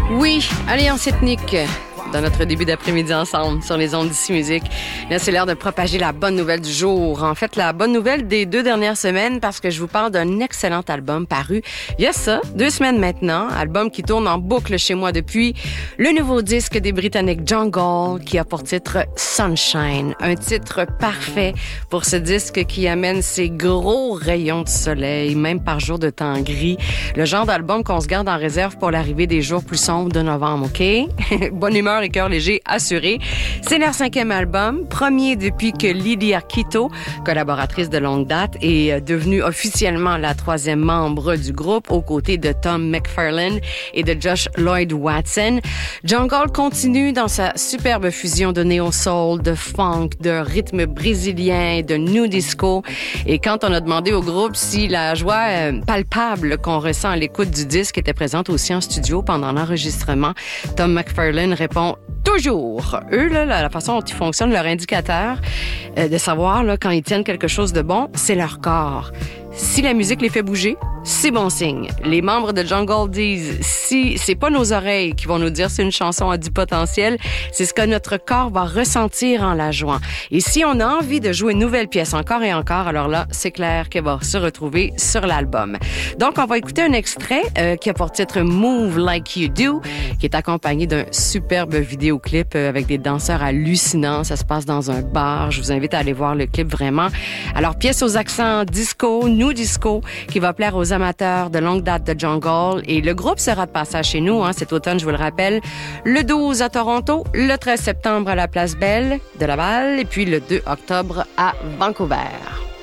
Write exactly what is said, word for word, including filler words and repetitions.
Oui, Alliance ethnique. Dans notre début d'après-midi ensemble sur les ondes d'Ici Musique. Là, c'est l'heure de propager la bonne nouvelle du jour. En fait, la bonne nouvelle des deux dernières semaines parce que je vous parle d'un excellent album paru il y a ça, deux semaines maintenant. Album qui tourne en boucle chez moi depuis. Le nouveau disque des Britanniques Jungle qui a pour titre Sunshine. Un titre parfait pour ce disque qui amène ses gros rayons de soleil, même par jour de temps gris. Le genre d'album qu'on se garde en réserve pour l'arrivée des jours plus sombres de novembre, OK? Bonne humeur et cœur léger assuré. C'est leur cinquième album, premier depuis que Lydia Quito, collaboratrice de longue date, est devenue officiellement la troisième membre du groupe aux côtés de Tom McFarlane et de Josh Lloyd Watson. Jungle continue dans sa superbe fusion de néo-soul, de funk, de rythme brésilien, de new disco. Et quand on a demandé au groupe si la joie euh, palpable qu'on ressent à l'écoute du disque était présente aussi en studio pendant l'enregistrement, Tom McFarlane répond toujours. Eux, là, la façon dont ils fonctionnent, leur indicateur euh, de savoir là, quand ils tiennent quelque chose de bon, c'est leur corps. Si la musique les fait bouger, c'est bon signe. Les membres de Jungle disent, si c'est pas nos oreilles qui vont nous dire c'est une chanson à du potentiel, c'est ce que notre corps va ressentir en la jouant. Et si on a envie de jouer une nouvelle pièce encore et encore, alors là, c'est clair qu'elle va se retrouver sur l'album. Donc, on va écouter un extrait euh, qui a pour titre Move Like You Do, qui est accompagné d'un superbe vidéoclip euh, avec des danseurs hallucinants. Ça se passe dans un bar. Je vous invite à aller voir le clip vraiment. Alors, pièce aux accents disco, new disco, qui va plaire aux amateurs de longue date de Jungle. Et le groupe sera de passage chez nous, hein, cet automne, je vous le rappelle, le douze à Toronto, le treize septembre à la Place Belle de Laval et puis le deux octobre à Vancouver.